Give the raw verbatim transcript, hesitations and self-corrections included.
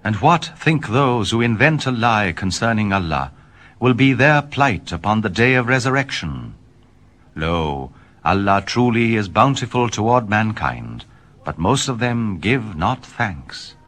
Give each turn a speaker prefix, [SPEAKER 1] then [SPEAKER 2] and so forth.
[SPEAKER 1] And what think those who invent a lie concerning Allah will be their plight upon the day of resurrection? Lo, Allah truly is bountiful toward mankind, but most of them give not thanks.